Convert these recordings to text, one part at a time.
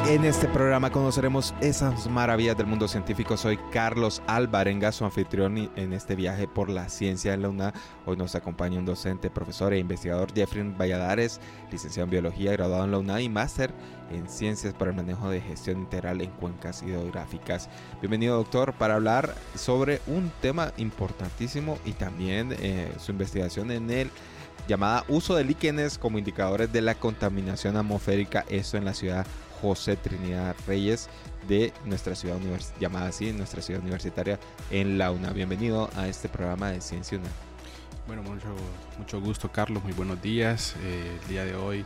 En este programa conoceremos esas maravillas del mundo científico. Soy Carlos Alvarenga, su anfitrión en este viaje por la ciencia en la UNA. Hoy nos acompaña un docente, profesor e investigador, Jeffrey Valladares, licenciado en biología, graduado en la UNA y máster en ciencias para el manejo de gestión integral en cuencas hidrográficas. Bienvenido, doctor, para hablar sobre un tema importantísimo y también su investigación en el llamada uso de líquenes como indicadores de la contaminación atmosférica, esto en la ciudad José Trinidad Reyes de nuestra ciudad llamada así, nuestra ciudad universitaria en la UNA. Bienvenido a este programa de Ciencia UNA. Bueno, mucho gusto, Carlos, muy buenos días. El día de hoy,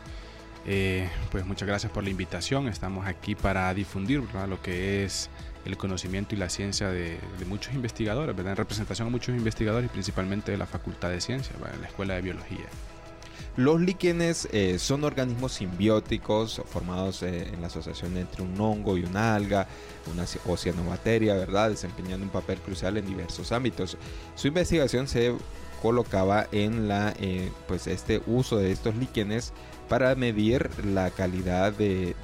pues muchas gracias por la invitación. Estamos aquí para difundir, ¿verdad?, lo que es el conocimiento y la ciencia de muchos investigadores, ¿verdad?, en representación a muchos investigadores y principalmente de la Facultad de Ciencias, ¿verdad?, en la Escuela de Biología. Los líquenes son organismos simbióticos formados en la asociación entre un hongo y una alga, una cianobacteria, ¿verdad?, desempeñando un papel crucial en diversos ámbitos. Su investigación se colocaba en pues este uso de estos líquenes para medir la calidad de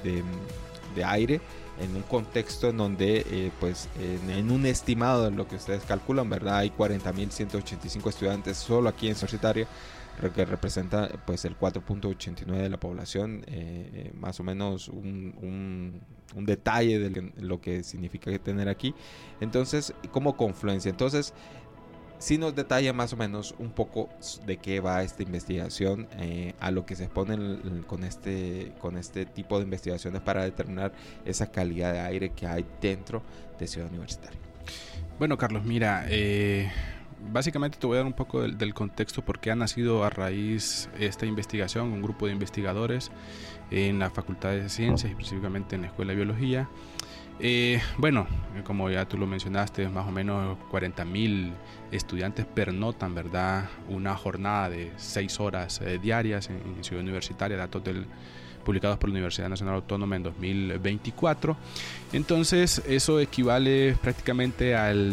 aire en un contexto en donde, en un estimado de lo que ustedes calculan, ¿verdad?, hay 40.185 estudiantes solo aquí en Universitaria, que representa pues el 4.89 de la población, más o menos un detalle de lo que significa tener aquí. Entonces, como confluencia. Entonces, sí nos detalla más o menos un poco de qué va esta investigación, a lo que se expone con este tipo de investigaciones para determinar esa calidad de aire que hay dentro de Ciudad Universitaria. Bueno, Carlos, mira, básicamente te voy a dar un poco del contexto por qué ha nacido a raíz esta investigación, un grupo de investigadores en la Facultad de Ciencias y específicamente en la Escuela de Biología. Como ya tú lo mencionaste, más o menos 40.000 estudiantes pernotan, ¿verdad?, una jornada de 6 horas diarias en Ciudad Universitaria, datos publicados por la Universidad Nacional Autónoma en 2024. Entonces, eso equivale prácticamente al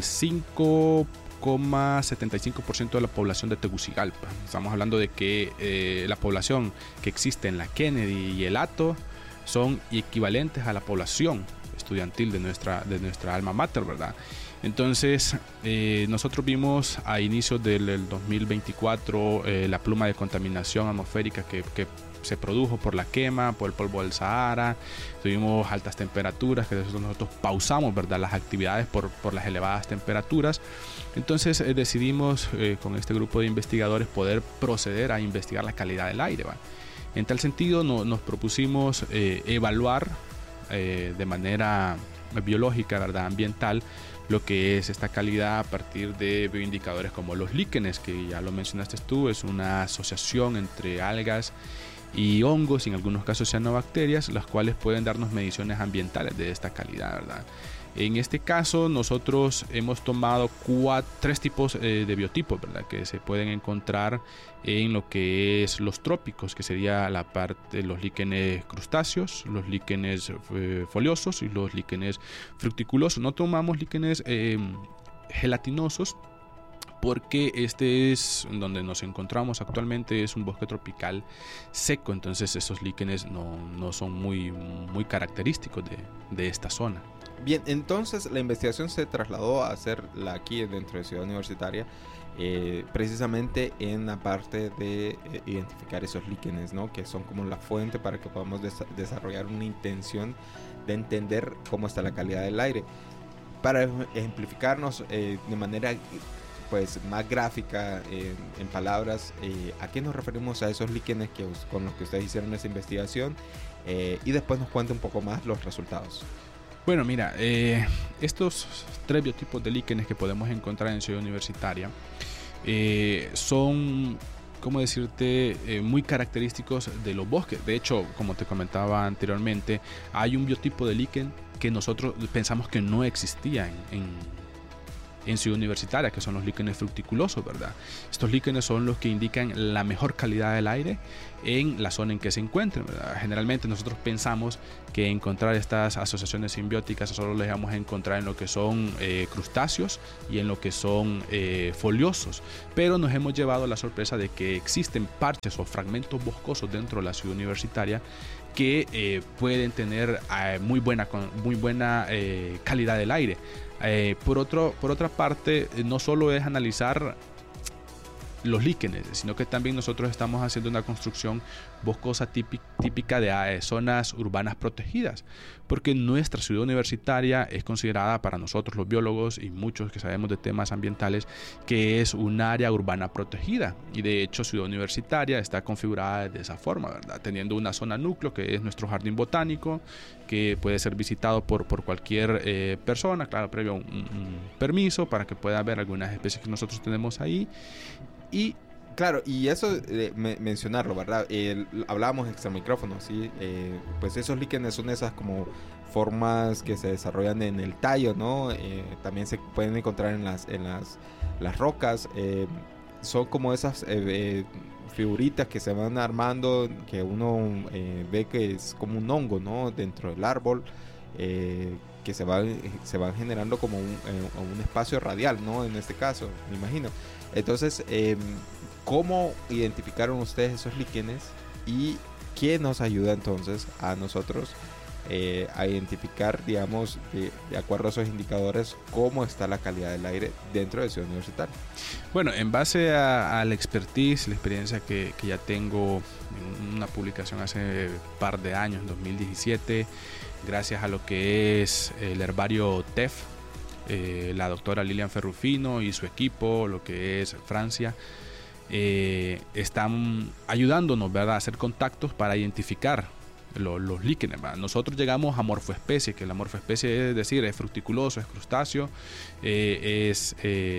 5,75% de la población de Tegucigalpa. Estamos hablando de que la población que existe en la Kennedy y el Hato son equivalentes a la población estudiantil de nuestra alma mater, ¿verdad? Entonces, nosotros vimos a inicios del 2024 la pluma de contaminación atmosférica que se produjo por la quema, por el polvo del Sahara. Tuvimos altas temperaturas, que nosotros pausamos, ¿verdad?, las actividades por las elevadas temperaturas. Entonces decidimos con este grupo de investigadores poder proceder a investigar la calidad del aire, ¿va? En tal sentido nos propusimos evaluar de manera biológica, ¿verdad?, ambiental, lo que es esta calidad a partir de bioindicadores como los líquenes, que ya lo mencionaste tú, es una asociación entre algas y hongos, y en algunos casos cianobacterias, las cuales pueden darnos mediciones ambientales de esta calidad, ¿verdad? En este caso nosotros hemos tomado 3 tipos de biotipos, ¿verdad?, que se pueden encontrar en lo que es los trópicos, que sería la parte de los líquenes crustáceos, los líquenes foliosos y los líquenes fructiculosos. No tomamos líquenes gelatinosos, porque este es donde nos encontramos actualmente, es un bosque tropical seco, entonces esos líquenes no son muy característicos de esta zona. Bien, entonces la investigación se trasladó a hacerla aquí dentro de Ciudad Universitaria, precisamente en la parte de identificar esos líquenes, ¿no?, que son como la fuente para que podamos desarrollar una intención de entender cómo está la calidad del aire. Para ejemplificarnos de manera pues más gráfica, en palabras, ¿a qué nos referimos a esos líquenes con los que ustedes hicieron esa investigación? Y después nos cuenta un poco más los resultados. Bueno, mira, estos 3 biotipos de líquenes que podemos encontrar en Ciudad Universitaria son, ¿cómo decirte?, muy característicos de los bosques. De hecho, como te comentaba anteriormente, hay un biotipo de líquen que nosotros pensamos que no existía en Ciudad Universitaria, que son los líquenes fructiculosos, ¿verdad? Estos líquenes son los que indican la mejor calidad del aire en la zona en que se encuentren, ¿verdad? Generalmente nosotros pensamos que encontrar estas asociaciones simbióticas solo las vamos a encontrar en lo que son crustáceos y en lo que son foliosos, pero nos hemos llevado la sorpresa de que existen parches o fragmentos boscosos dentro de la Ciudad Universitaria que pueden tener muy buena calidad del aire. Por otra parte, no solo es analizar los líquenes, sino que también nosotros estamos haciendo una construcción boscosa típica de zonas urbanas protegidas, porque nuestra ciudad universitaria es considerada para nosotros los biólogos y muchos que sabemos de temas ambientales que es un área urbana protegida, y de hecho ciudad universitaria está configurada de esa forma, ¿verdad? Teniendo una zona núcleo que es nuestro jardín botánico, que puede ser visitado por cualquier persona, claro, previo a un permiso para que pueda ver algunas especies que nosotros tenemos ahí. Y claro, y eso mencionarlo, ¿verdad? Hablábamos extra micrófono, ¿sí? Pues esos líquenes son esas como formas que se desarrollan en el tallo, ¿no? También se pueden encontrar en las rocas. Son como esas figuritas que se van armando, que uno ve que es como un hongo, ¿no? Dentro del árbol, que se van generando como un espacio radial, ¿no? En este caso, me imagino. Entonces, ¿cómo identificaron ustedes esos líquenes y qué nos ayuda entonces a nosotros a identificar, digamos, de acuerdo a esos indicadores, cómo está la calidad del aire dentro de Ciudad Universitaria? Bueno, en base a la expertise, la experiencia que ya tengo en una publicación hace un par de años, en 2017, gracias a lo que es el herbario TEF, la doctora Lilian Ferrufino y su equipo, lo que es Francia, están ayudándonos, ¿verdad?, a hacer contactos para identificar los líquenes, ¿verdad? Nosotros llegamos a morfoespecie, que la morfoespecie es decir, es fructiculoso, es crustáceo, es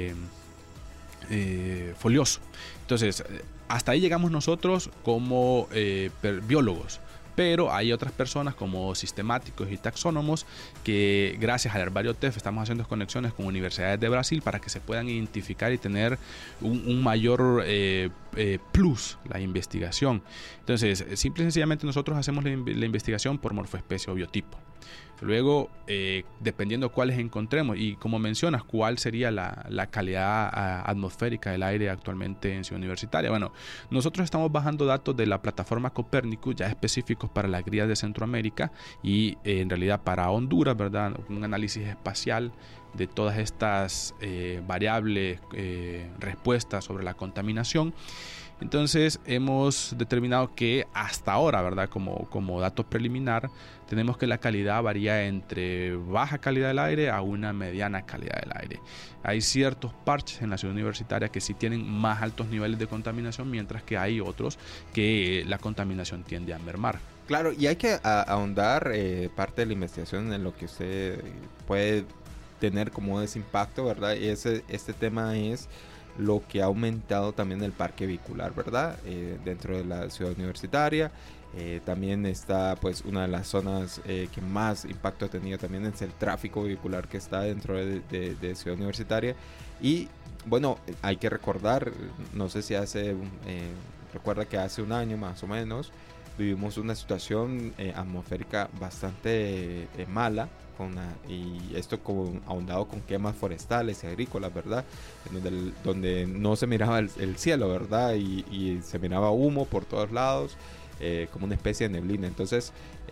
folioso. Entonces, hasta ahí llegamos nosotros como biólogos. Pero hay otras personas como sistemáticos y taxónomos que gracias al herbario TEF estamos haciendo conexiones con universidades de Brasil para que se puedan identificar y tener un mayor plus la investigación. Entonces, simple y sencillamente nosotros hacemos la investigación por morfoespecie o biotipo. Luego, dependiendo cuáles encontremos y como mencionas, cuál sería la calidad atmosférica del aire actualmente en Ciudad Universitaria. Bueno, nosotros estamos bajando datos de la plataforma Copernicus ya específicos para las grías de Centroamérica y en realidad para Honduras, ¿verdad? Un análisis espacial de todas estas variables, respuestas sobre la contaminación. Entonces hemos determinado que hasta ahora, ¿verdad?, como dato preliminar, tenemos que la calidad varía entre baja calidad del aire a una mediana calidad del aire. Hay ciertos parches en la ciudad universitaria que sí tienen más altos niveles de contaminación, mientras que hay otros que la contaminación tiende a mermar. Claro, y hay que ahondar parte de la investigación en lo que usted puede tener como ese impacto, ¿verdad? Y este tema es lo que ha aumentado también el parque vehicular, ¿verdad? Dentro de la ciudad universitaria. También está, pues, una de las zonas que más impacto ha tenido también es el tráfico vehicular que está dentro de ciudad universitaria. Y bueno, hay que recordar, no sé si recuerda que hace un año más o menos vivimos una situación atmosférica bastante mala, y esto ahondado con quemas forestales y agrícolas, ¿verdad? Donde no se miraba el cielo, ¿verdad? Y se miraba humo por todos lados, como una especie de neblina. Entonces,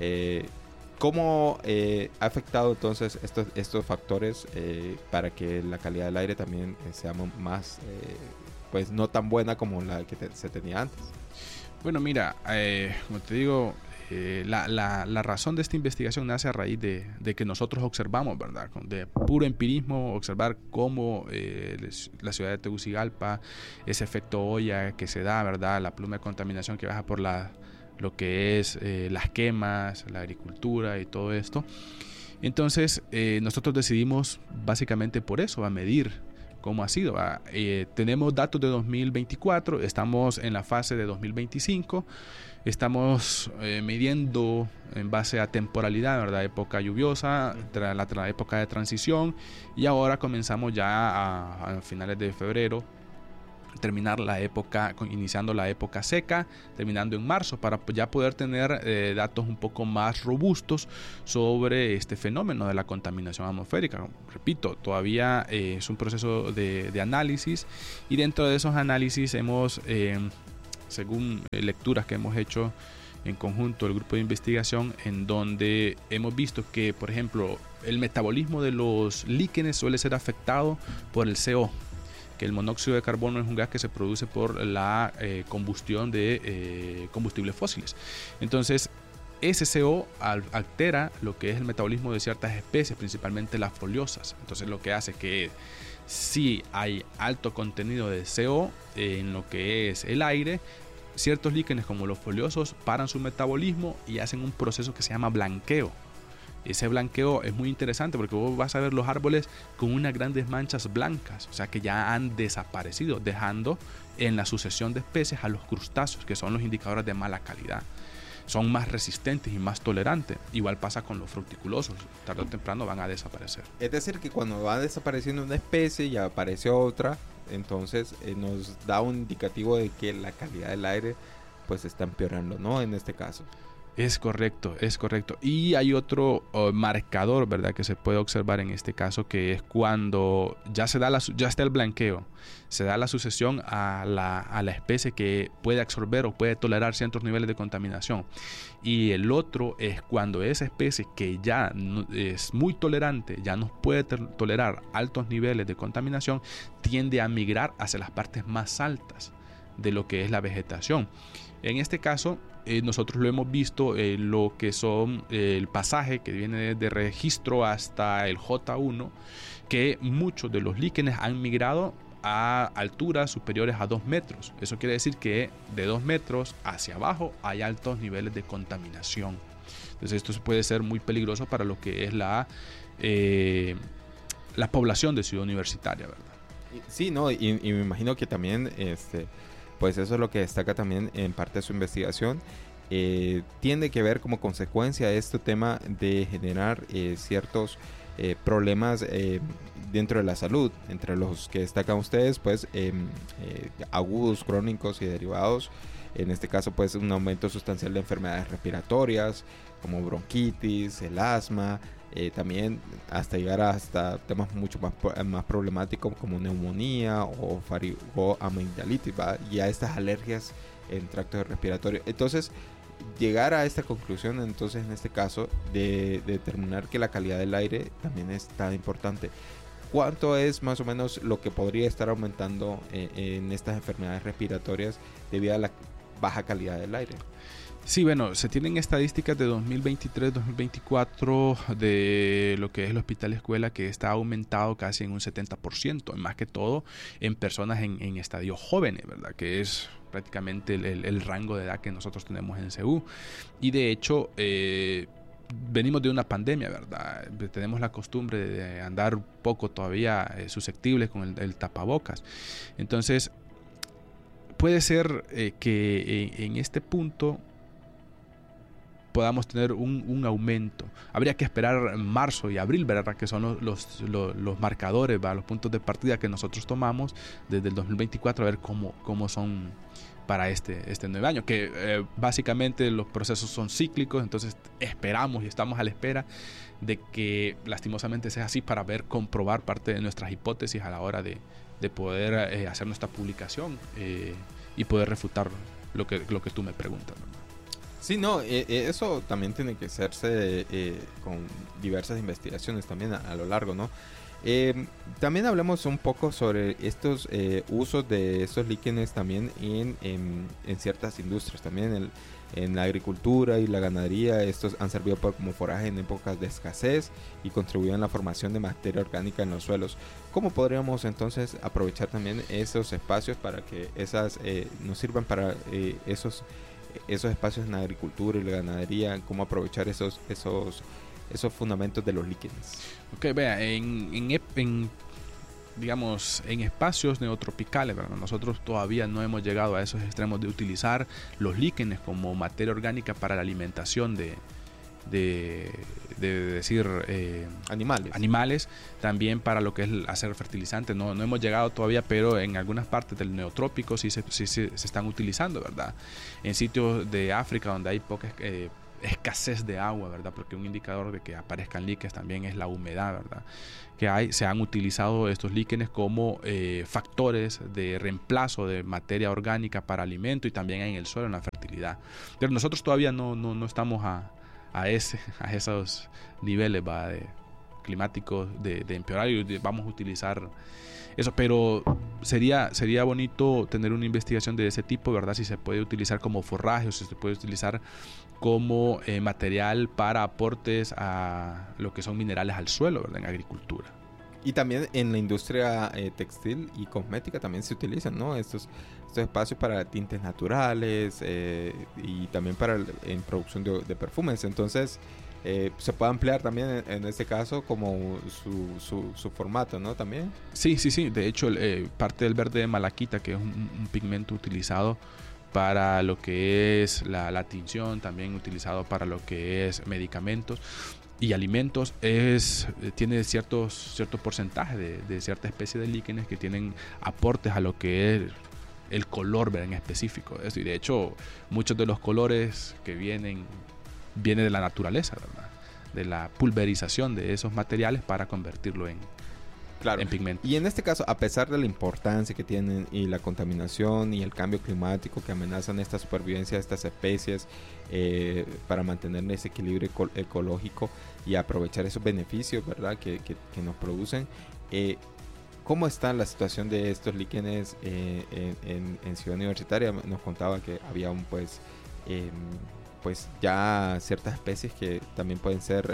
¿cómo ha afectado entonces estos factores para que la calidad del aire también sea más, pues no tan buena como la que se tenía antes? Bueno, mira, como te digo, la razón de esta investigación nace a raíz de que nosotros observamos, ¿verdad?, de puro empirismo, observar cómo la ciudad de Tegucigalpa, ese efecto olla que se da, ¿verdad?, la pluma de contaminación que baja por lo que es las quemas, la agricultura y todo esto. Entonces, nosotros decidimos básicamente por eso, a medir cómo ha sido. Tenemos datos de 2024, estamos en la fase de 2025, estamos midiendo en base a temporalidad, ¿verdad?, época lluviosa, la época de transición, y ahora comenzamos ya a finales de febrero terminar la época, iniciando la época seca, terminando en marzo, para ya poder tener datos un poco más robustos sobre este fenómeno de la contaminación atmosférica. Repito, todavía es un proceso de análisis, y dentro de esos análisis hemos, según lecturas que hemos hecho en conjunto el grupo de investigación, en donde hemos visto que, por ejemplo, el metabolismo de los líquenes suele ser afectado por el CO, que el monóxido de carbono es un gas que se produce por la combustión de combustibles fósiles. Entonces, ese CO altera lo que es el metabolismo de ciertas especies, principalmente las foliosas. Entonces, lo que hace que si hay alto contenido de CO en lo que es el aire, ciertos líquenes como los foliosos paran su metabolismo y hacen un proceso que se llama blanqueo. Ese blanqueo es muy interesante porque vos vas a ver los árboles con unas grandes manchas blancas, o sea que ya han desaparecido, dejando en la sucesión de especies a los crustáceos, que son los indicadores de mala calidad. Son más resistentes y más tolerantes. Igual pasa con los fructiculosos, tarde o temprano van a desaparecer. Es decir, que cuando va desapareciendo una especie y aparece otra, entonces nos da un indicativo de que la calidad del aire pues está empeorando, ¿no? En este caso. Es correcto, es correcto. Y hay otro marcador, ¿verdad?, que se puede observar en este caso, que es cuando ya está el blanqueo, se da la sucesión a la especie que puede absorber o puede tolerar ciertos niveles de contaminación. Y el otro es cuando esa especie que ya es muy tolerante, ya no puede tolerar altos niveles de contaminación, tiende a migrar hacia las partes más altas de lo que es la vegetación. En este caso, nosotros lo hemos visto, lo que son el pasaje que viene de registro hasta el J1, que muchos de los líquenes han migrado a alturas superiores a 2 metros. Eso quiere decir que de 2 metros hacia abajo hay altos niveles de contaminación. Entonces esto puede ser muy peligroso para lo que es la población de Ciudad Universitaria, ¿verdad? Sí, no, y me imagino que también pues eso es lo que destaca también en parte de su investigación. Tiene que ver como consecuencia este tema de generar ciertos problemas dentro de la salud, entre los que destacan ustedes, pues agudos, crónicos y derivados. En este caso, pues un aumento sustancial de enfermedades respiratorias como bronquitis, el asma, también hasta llegar hasta temas mucho más problemáticos como neumonía o amigdalitis, ¿va? Y a estas alergias en tracto respiratorio. Entonces, llegar a esta conclusión, entonces en este caso, de determinar que la calidad del aire también es tan importante. ¿Cuánto es más o menos lo que podría estar aumentando en estas enfermedades respiratorias debido a la baja calidad del aire? Sí, bueno, se tienen estadísticas de 2023-2024 de lo que es el hospital escuela, que está aumentado casi en un 70%, más que todo en personas en estadios jóvenes, ¿verdad? Que es prácticamente el rango de edad que nosotros tenemos en CU. Y de hecho, venimos de una pandemia, ¿verdad? Tenemos la costumbre de andar un poco todavía susceptibles con el tapabocas. Entonces, puede ser que en este punto podamos tener un aumento. Habría que esperar marzo y abril, ¿verdad?, que son los marcadores, ¿verdad?, los puntos de partida que nosotros tomamos desde el 2024, a ver cómo son para este nuevo año, que básicamente los procesos son cíclicos. Entonces esperamos y estamos a la espera de que lastimosamente sea así para comprobar parte de nuestras hipótesis a la hora de poder hacer nuestra publicación y poder refutar lo que tú me preguntas, ¿verdad? Sí, no, eso también tiene que hacerse con diversas investigaciones también a lo largo, ¿no? También hablamos un poco sobre estos usos de estos líquenes también en ciertas industrias, también en la agricultura y la ganadería. Estos han servido como foraje en épocas de escasez y contribuyen a la formación de materia orgánica en los suelos. ¿Cómo podríamos entonces aprovechar también esos espacios para que nos sirvan para esos espacios en la agricultura y la ganadería? ¿Cómo aprovechar esos fundamentos de los líquenes? Ok, vea, digamos, en espacios neotropicales, ¿verdad?, nosotros todavía no hemos llegado a esos extremos de utilizar los líquenes como materia orgánica para la alimentación de animales, también para lo que es hacer fertilizantes. No hemos llegado todavía, pero en algunas partes del neotrópico sí se están utilizando, ¿verdad? En sitios de África donde hay escasez de agua, ¿verdad? Porque un indicador de que aparezcan líquenes también es la humedad, ¿verdad? Se han utilizado estos líquenes como factores de reemplazo de materia orgánica para alimento y también en el suelo, en la fertilidad. Pero nosotros todavía no estamos a esos niveles, ¿va? Climáticos de empeorar, y vamos a utilizar eso, pero sería bonito tener una investigación de ese tipo, ¿verdad? Si se puede utilizar como forraje o si se puede utilizar como material para aportes a lo que son minerales al suelo, ¿verdad? En agricultura. Y también en la industria textil y cosmética también se utilizan, ¿no? Estos espacios para tintes naturales y también en producción de perfumes. Entonces, se puede ampliar también en este caso como su formato, ¿no? También. Sí. De hecho, parte del verde de malaquita, que es un pigmento utilizado para lo que es la tinción, también utilizado para lo que es medicamentos y alimentos, tiene cierto porcentaje de cierta especie de líquenes que tienen aportes a lo que es el color, ¿verdad? En específico. Y de hecho, muchos de los colores que viene de la naturaleza, ¿verdad? De la pulverización de esos materiales para convertirlo en pigmento. Y en este caso, a pesar de la importancia que tienen y la contaminación y el cambio climático que amenazan esta supervivencia de estas especies para mantener ese equilibrio ecológico y aprovechar esos beneficios, ¿verdad? que nos producen, ¿cómo está la situación de estos líquenes en Ciudad Universitaria? Nos contaba que había pues ya ciertas especies que también pueden ser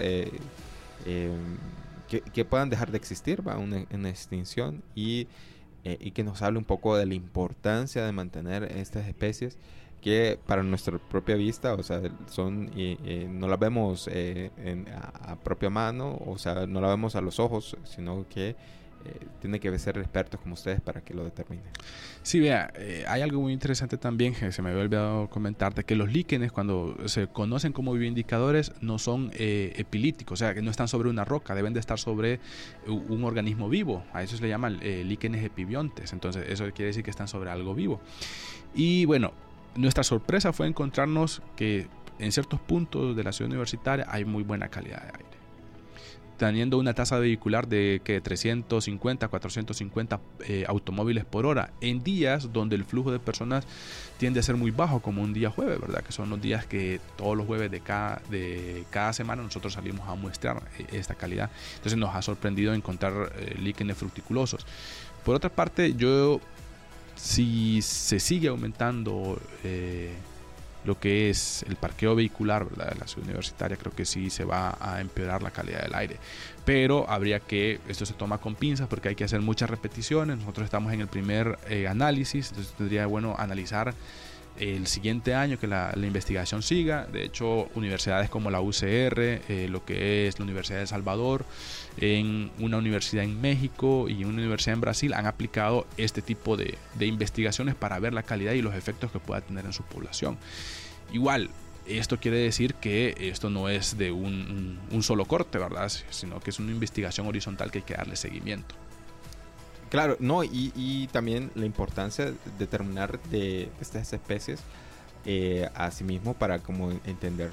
que puedan dejar de existir, ¿va? Una extinción, y que nos hable un poco de la importancia de mantener estas especies que para nuestra propia vista, o sea, no las vemos a propia mano, o sea, no la vemos a los ojos, sino que tiene que ser expertos como ustedes para que lo determinen. Sí, vea, hay algo muy interesante también que se me había olvidado comentarte, que los líquenes, cuando se conocen como bioindicadores, no son epilíticos, o sea, que no están sobre una roca, deben de estar sobre un organismo vivo. A eso se le llaman líquenes epibiontes. Entonces eso quiere decir que están sobre algo vivo. Y bueno, nuestra sorpresa fue encontrarnos que en ciertos puntos de la ciudad universitaria hay muy buena calidad de aire, teniendo una tasa vehicular de 350 a 450 automóviles por hora, en días donde el flujo de personas tiende a ser muy bajo, como un día jueves, ¿verdad? Que son los días que todos los jueves de cada semana nosotros salimos a muestrar esta calidad. Entonces nos ha sorprendido encontrar líquenes fruticulosos. Por otra parte, si se sigue aumentando lo que es el parqueo vehicular, ¿verdad?, de la ciudad universitaria, creo que sí se va a empeorar la calidad del aire, pero esto se toma con pinzas porque hay que hacer muchas repeticiones. Nosotros estamos en el primer análisis, entonces tendría bueno analizar el siguiente año, que la investigación siga. De hecho, universidades como la UCR, lo que es la Universidad de El Salvador, en una universidad en México y una universidad en Brasil han aplicado este tipo de investigaciones para ver la calidad y los efectos que pueda tener en su población. Igual, esto quiere decir que esto no es de un solo corte, ¿verdad?, sino que es una investigación horizontal que hay que darle seguimiento. Claro, no, y también la importancia de determinar de estas especies asimismo para como entender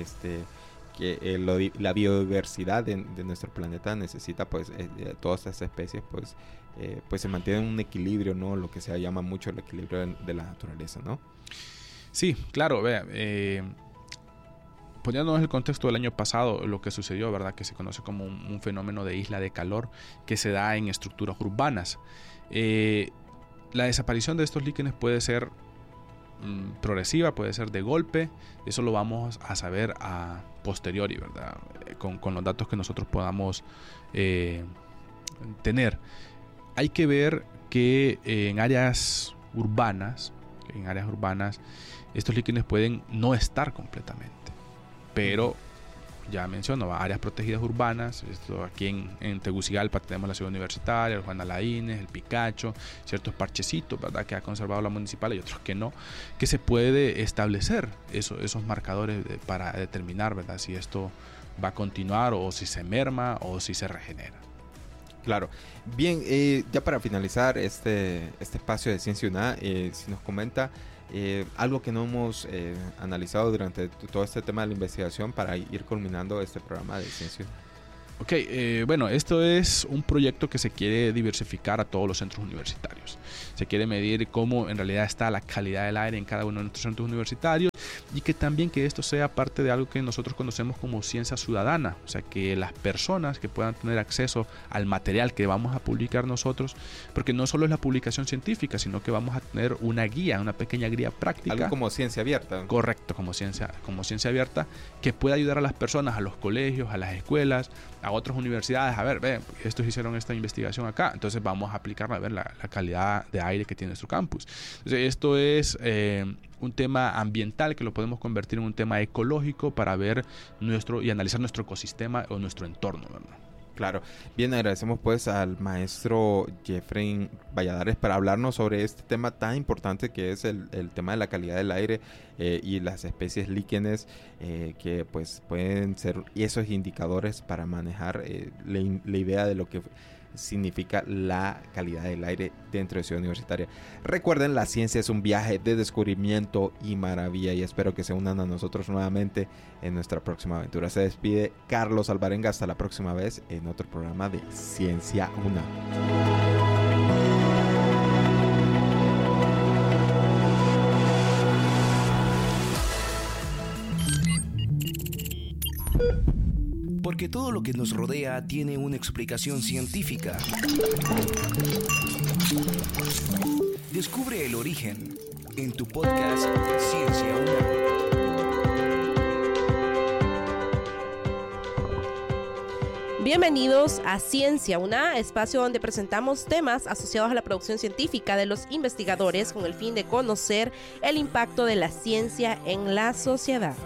que la biodiversidad de nuestro planeta necesita pues todas estas especies pues se mantiene en un equilibrio, ¿no? Lo que se llama mucho el equilibrio de la naturaleza, ¿no? Sí, claro, vea, poniéndonos en el contexto del año pasado, lo que sucedió, ¿verdad?, que se conoce como un fenómeno de isla de calor que se da en estructuras urbanas. La desaparición de estos líquenes puede ser progresiva, puede ser de golpe. Eso lo vamos a saber a posteriori, ¿verdad?, con los datos que nosotros podamos tener. Hay que ver que en áreas urbanas estos líquenes pueden no estar completamente, pero ya menciono, áreas protegidas urbanas. Esto aquí en Tegucigalpa tenemos la ciudad universitaria, el Juan Alaínez, el Picacho, ciertos parchecitos, ¿verdad?, que ha conservado la municipal y otros que no, que se puede establecer esos marcadores para determinar, ¿verdad?, si esto va a continuar o si se merma o si se regenera. Claro. Bien, ya para finalizar este espacio de Ciencia UNA, si nos comenta algo que no hemos analizado durante todo este tema de la investigación para ir culminando este programa de Ciencia. Ok, bueno, esto es un proyecto que se quiere diversificar a todos los centros universitarios. Se quiere medir cómo en realidad está la calidad del aire en cada uno de nuestros centros universitarios y que también que esto sea parte de algo que nosotros conocemos como ciencia ciudadana. O sea, que las personas que puedan tener acceso al material que vamos a publicar nosotros, porque no solo es la publicación científica, sino que vamos a tener una guía, una pequeña guía práctica. Algo como ciencia abierta. Correcto, como ciencia abierta, que pueda ayudar a las personas, a los colegios, a las escuelas, a otras universidades, a ver, estos hicieron esta investigación acá, entonces vamos a aplicarla a ver la calidad de aire que tiene nuestro campus. Entonces, esto es un tema ambiental que lo podemos convertir en un tema ecológico para ver y analizar nuestro ecosistema o nuestro entorno, ¿verdad? Claro. Bien, agradecemos pues al maestro Jeffrey Valladares para hablarnos sobre este tema tan importante que es el tema de la calidad del aire y las especies líquenes que pues pueden ser esos indicadores para manejar la idea de lo que significa la calidad del aire dentro de Ciudad Universitaria. Recuerden, la ciencia es un viaje de descubrimiento y maravilla y espero que se unan a nosotros nuevamente en nuestra próxima aventura. Se despide Carlos Alvarenga, hasta la próxima vez en otro programa de Ciencia UNAM. Porque todo lo que nos rodea tiene una explicación científica. Descubre el origen en tu podcast Ciencia UNAM. Bienvenidos a Ciencia UNAM, espacio donde presentamos temas asociados a la producción científica de los investigadores con el fin de conocer el impacto de la ciencia en la sociedad.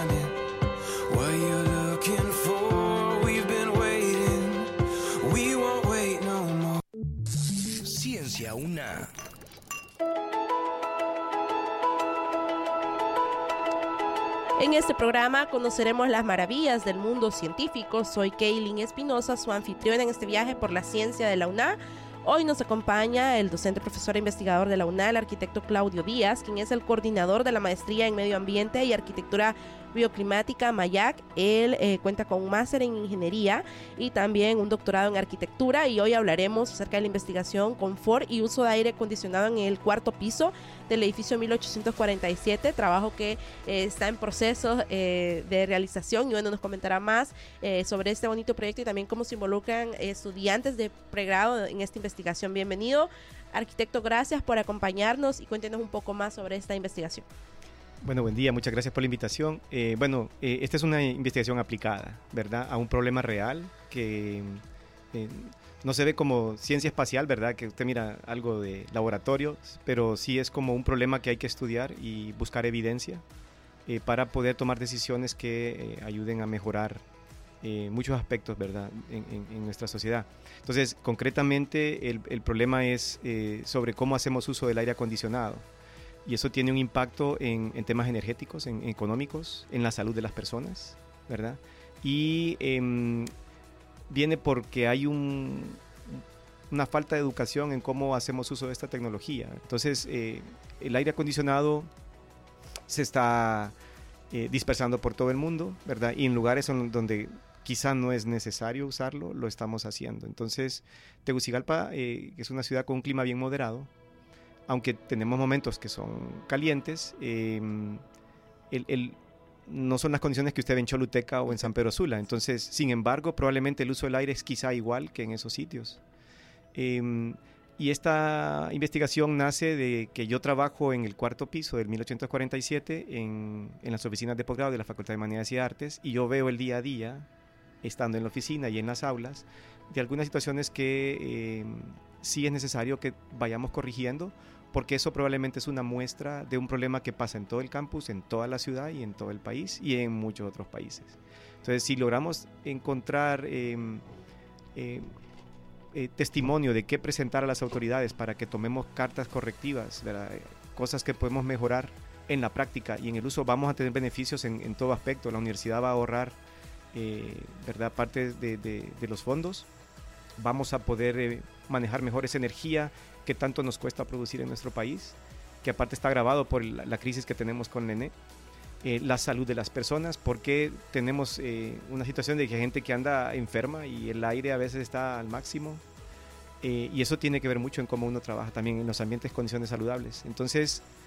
Ciencia UNAM. En este programa conoceremos las maravillas del mundo científico. Soy Kaylin Espinosa, su anfitriona en este viaje por la ciencia de la UNAM. Hoy nos acompaña el docente, profesor e investigador de la UNAM, el arquitecto Claudio Díaz, quien es el coordinador de la maestría en Medio Ambiente y Arquitectura Bioclimática MAYAC. Él cuenta con un máster en ingeniería y también un doctorado en arquitectura, y hoy hablaremos acerca de la investigación, confort y uso de aire acondicionado en el cuarto piso del edificio 1847, trabajo que está en proceso de realización, y bueno, nos comentará más sobre este bonito proyecto y también cómo se involucran estudiantes de pregrado en esta investigación. Bienvenido, arquitecto, gracias por acompañarnos y cuéntenos un poco más sobre esta investigación. Bueno, buen día, muchas gracias por la invitación. Esta es una investigación aplicada, ¿verdad?, a un problema real que no se ve como ciencia espacial, ¿verdad?, que usted mira algo de laboratorio, pero sí es como un problema que hay que estudiar y buscar evidencia para poder tomar decisiones que ayuden a mejorar muchos aspectos, ¿verdad?, en nuestra sociedad. Entonces, concretamente, el problema es sobre cómo hacemos uso del aire acondicionado. Y eso tiene un impacto en temas energéticos, en económicos, en la salud de las personas, ¿verdad? Y viene porque hay una falta de educación en cómo hacemos uso de esta tecnología. Entonces, el aire acondicionado se está dispersando por todo el mundo, ¿verdad? Y en lugares donde quizá no es necesario usarlo, lo estamos haciendo. Entonces, Tegucigalpa es una ciudad con un clima bien moderado, aunque tenemos momentos que son calientes, no son las condiciones que usted ve en Choluteca o en San Pedro Sula. Entonces, sin embargo, probablemente el uso del aire es quizá igual que en esos sitios. Y esta investigación nace de que yo trabajo en el cuarto piso del 1847 en las oficinas de posgrado de la Facultad de Humanidades y Artes, y yo veo el día a día, estando en la oficina y en las aulas, de algunas situaciones que sí es necesario que vayamos corrigiendo, porque eso probablemente es una muestra de un problema que pasa en todo el campus, en toda la ciudad y en todo el país y en muchos otros países. Entonces, si logramos encontrar testimonio de qué presentar a las autoridades para que tomemos cartas correctivas, ¿verdad?, cosas que podemos mejorar en la práctica y en el uso, vamos a tener beneficios en todo aspecto. La universidad va a ahorrar ¿verdad?, parte de los fondos. Vamos a poder manejar mejor esa energía que tanto nos cuesta producir en nuestro país, que aparte está agravado por la crisis que tenemos con el ENE. La salud de las personas, porque tenemos una situación de que hay gente que anda enferma y el aire a veces está al máximo, y eso tiene que ver mucho en cómo uno trabaja también en los ambientes, condiciones saludables. Entonces,